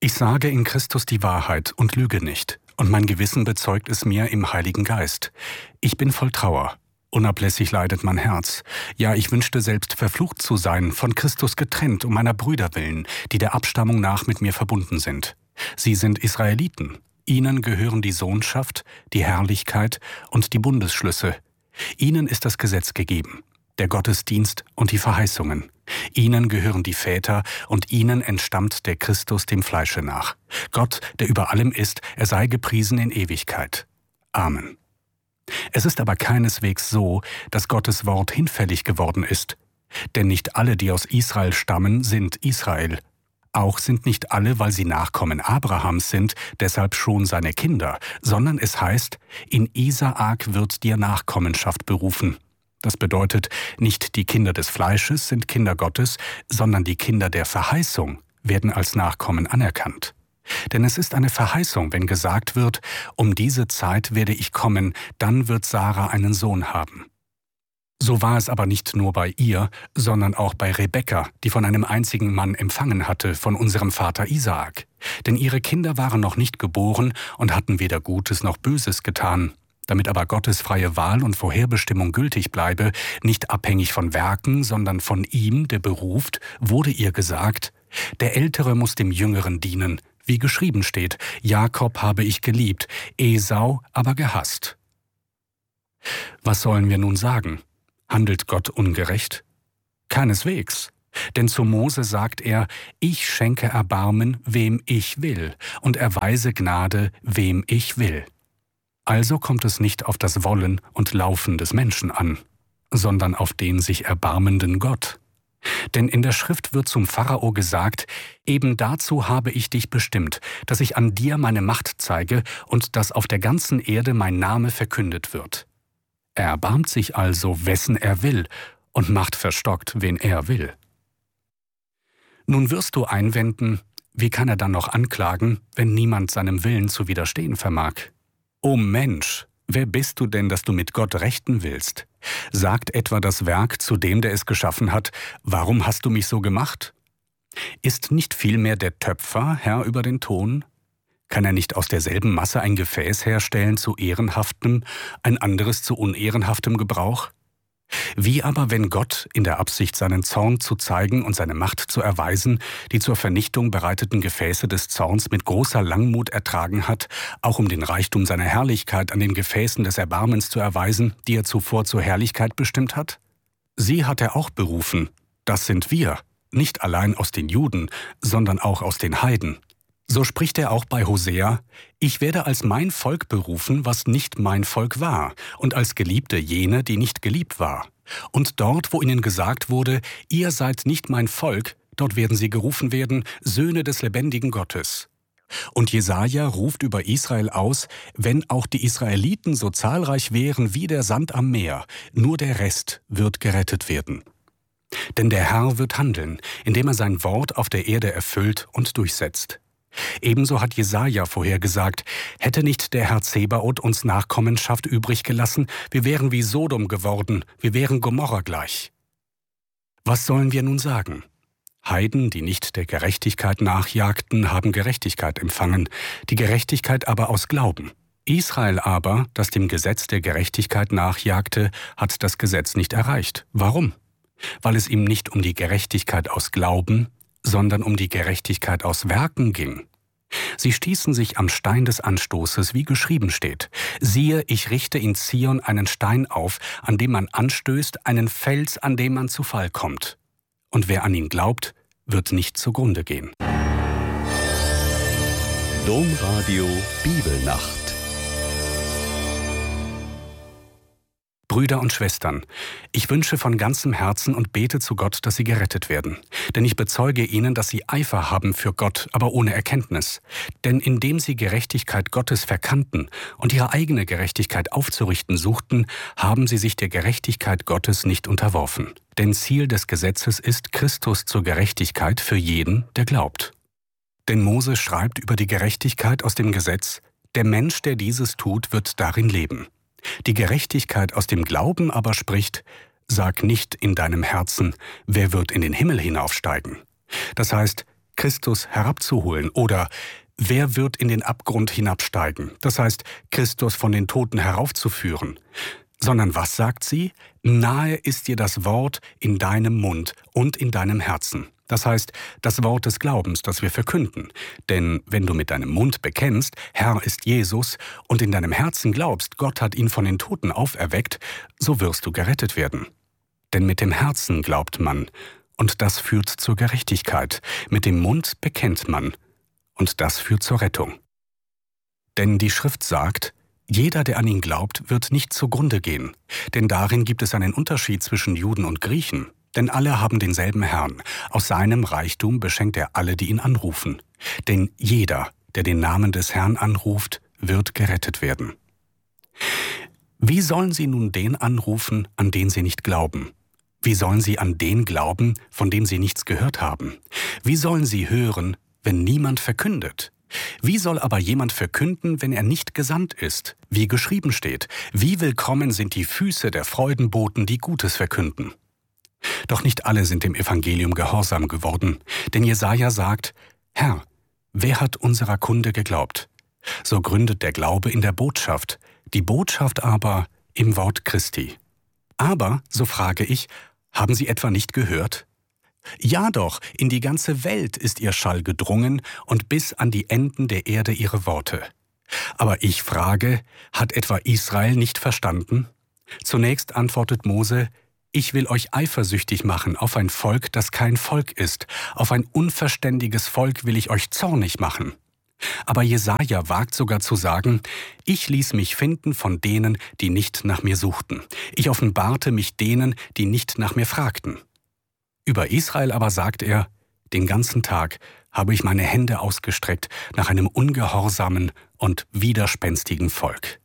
Ich sage in Christus die Wahrheit und lüge nicht, und mein Gewissen bezeugt es mir im Heiligen Geist. Ich bin voll Trauer. Unablässig leidet mein Herz. Ja, ich wünschte selbst verflucht zu sein, von Christus getrennt, um meiner Brüder willen, die der Abstammung nach mit mir verbunden sind. Sie sind Israeliten. Ihnen gehören die Sohnschaft, die Herrlichkeit und die Bundesschlüsse. Ihnen ist das Gesetz gegeben, der Gottesdienst und die Verheißungen. Ihnen gehören die Väter, und ihnen entstammt der Christus dem Fleische nach. Gott, der über allem ist, er sei gepriesen in Ewigkeit. Amen. Es ist aber keineswegs so, dass Gottes Wort hinfällig geworden ist. Denn nicht alle, die aus Israel stammen, sind Israel. Auch sind nicht alle, weil sie Nachkommen Abrahams sind, deshalb schon seine Kinder, sondern es heißt, in Isaak wird dir Nachkommenschaft berufen. Das bedeutet, nicht die Kinder des Fleisches sind Kinder Gottes, sondern die Kinder der Verheißung werden als Nachkommen anerkannt. Denn es ist eine Verheißung, wenn gesagt wird, um diese Zeit werde ich kommen, dann wird Sarah einen Sohn haben. So war es aber nicht nur bei ihr, sondern auch bei Rebekka, die von einem einzigen Mann empfangen hatte, von unserem Vater Isaak. Denn ihre Kinder waren noch nicht geboren und hatten weder Gutes noch Böses getan. Damit aber Gottes freie Wahl und Vorherbestimmung gültig bleibe, nicht abhängig von Werken, sondern von ihm, der beruft, wurde ihr gesagt, der Ältere muss dem Jüngeren dienen, wie geschrieben steht, Jakob habe ich geliebt, Esau aber gehasst. Was sollen wir nun sagen? Handelt Gott ungerecht? Keineswegs. Denn zu Mose sagt er, ich schenke Erbarmen, wem ich will, und erweise Gnade, wem ich will. Also kommt es nicht auf das Wollen und Laufen des Menschen an, sondern auf den sich erbarmenden Gott. Denn in der Schrift wird zum Pharao gesagt, eben dazu habe ich dich bestimmt, dass ich an dir meine Macht zeige und dass auf der ganzen Erde mein Name verkündet wird. Er erbarmt sich also, wessen er will, und macht verstockt, wen er will. Nun wirst du einwenden, wie kann er dann noch anklagen, wenn niemand seinem Willen zu widerstehen vermag? O Mensch, wer bist du denn, dass du mit Gott rechten willst? Sagt etwa das Werk zu dem, der es geschaffen hat, warum hast du mich so gemacht? Ist nicht vielmehr der Töpfer Herr über den Ton? Kann er nicht aus derselben Masse ein Gefäß herstellen zu ehrenhaftem, ein anderes zu unehrenhaftem Gebrauch? Wie aber, wenn Gott, in der Absicht, seinen Zorn zu zeigen und seine Macht zu erweisen, die zur Vernichtung bereiteten Gefäße des Zorns mit großer Langmut ertragen hat, auch um den Reichtum seiner Herrlichkeit an den Gefäßen des Erbarmens zu erweisen, die er zuvor zur Herrlichkeit bestimmt hat? Sie hat er auch berufen, das sind wir, nicht allein aus den Juden, sondern auch aus den Heiden. So spricht er auch bei Hosea, ich werde als mein Volk berufen, was nicht mein Volk war, und als Geliebte jene, die nicht geliebt war. Und dort, wo ihnen gesagt wurde, ihr seid nicht mein Volk, dort werden sie gerufen werden, Söhne des lebendigen Gottes. Und Jesaja ruft über Israel aus, wenn auch die Israeliten so zahlreich wären wie der Sand am Meer, nur der Rest wird gerettet werden. Denn der Herr wird handeln, indem er sein Wort auf der Erde erfüllt und durchsetzt. Ebenso hat Jesaja vorhergesagt, hätte nicht der Herr Zebaoth uns Nachkommenschaft übrig gelassen, wir wären wie Sodom geworden, wir wären Gomorra gleich. Was sollen wir nun sagen? Heiden, die nicht der Gerechtigkeit nachjagten, haben Gerechtigkeit empfangen, die Gerechtigkeit aber aus Glauben. Israel aber, das dem Gesetz der Gerechtigkeit nachjagte, hat das Gesetz nicht erreicht. Warum? Weil es ihm nicht um die Gerechtigkeit aus Glauben, sondern um die Gerechtigkeit aus Werken ging. Sie stießen sich am Stein des Anstoßes, wie geschrieben steht. Siehe, ich richte in Zion einen Stein auf, an dem man anstößt, einen Fels, an dem man zu Fall kommt. Und wer an ihn glaubt, wird nicht zugrunde gehen. Domradio Bibelnacht. Brüder und Schwestern, ich wünsche von ganzem Herzen und bete zu Gott, dass Sie gerettet werden. Denn ich bezeuge Ihnen, dass Sie Eifer haben für Gott, aber ohne Erkenntnis. Denn indem Sie Gerechtigkeit Gottes verkannten und Ihre eigene Gerechtigkeit aufzurichten suchten, haben Sie sich der Gerechtigkeit Gottes nicht unterworfen. Denn Ziel des Gesetzes ist Christus zur Gerechtigkeit für jeden, der glaubt. Denn Mose schreibt über die Gerechtigkeit aus dem Gesetz, der Mensch, der dieses tut, wird darin leben. Die Gerechtigkeit aus dem Glauben aber spricht, sag nicht in deinem Herzen, wer wird in den Himmel hinaufsteigen. Das heißt, Christus herabzuholen, oder wer wird in den Abgrund hinabsteigen, das heißt, Christus von den Toten heraufzuführen, sondern was sagt sie? Nahe ist dir das Wort in deinem Mund und in deinem Herzen. Das heißt, das Wort des Glaubens, das wir verkünden. Denn wenn du mit deinem Mund bekennst, Herr ist Jesus, und in deinem Herzen glaubst, Gott hat ihn von den Toten auferweckt, so wirst du gerettet werden. Denn mit dem Herzen glaubt man, und das führt zur Gerechtigkeit. Mit dem Mund bekennt man, und das führt zur Rettung. Denn die Schrift sagt, jeder, der an ihn glaubt, wird nicht zugrunde gehen. Denn darin gibt es einen Unterschied zwischen Juden und Griechen. Denn alle haben denselben Herrn. Aus seinem Reichtum beschenkt er alle, die ihn anrufen. Denn jeder, der den Namen des Herrn anruft, wird gerettet werden. Wie sollen sie nun den anrufen, an den sie nicht glauben? Wie sollen sie an den glauben, von dem sie nichts gehört haben? Wie sollen sie hören, wenn niemand verkündet? Wie soll aber jemand verkünden, wenn er nicht gesandt ist? Wie geschrieben steht, wie willkommen sind die Füße der Freudenboten, die Gutes verkünden. Doch nicht alle sind dem Evangelium gehorsam geworden, denn Jesaja sagt, Herr, wer hat unserer Kunde geglaubt? So gründet der Glaube in der Botschaft, die Botschaft aber im Wort Christi. Aber, so frage ich, haben Sie etwa nicht gehört? Ja doch, in die ganze Welt ist ihr Schall gedrungen und bis an die Enden der Erde ihre Worte. Aber ich frage, hat etwa Israel nicht verstanden? Zunächst antwortet Mose, ich will euch eifersüchtig machen auf ein Volk, das kein Volk ist. Auf ein unverständiges Volk will ich euch zornig machen. Aber Jesaja wagt sogar zu sagen, ich ließ mich finden von denen, die nicht nach mir suchten. Ich offenbarte mich denen, die nicht nach mir fragten. Über Israel aber sagt er, den ganzen Tag habe ich meine Hände ausgestreckt nach einem ungehorsamen und widerspenstigen Volk.